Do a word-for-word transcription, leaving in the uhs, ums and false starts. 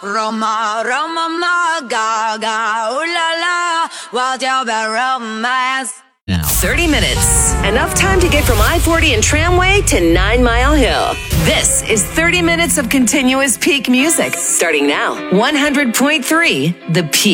Roma, Roma, ma, gaga, ooh la la, what's your bad romance? Now. thirty minutes. Enough time to get from I forty and Tramway to Nine Mile Hill. This is thirty minutes of continuous peak music. Starting now. one hundred point three The Peak.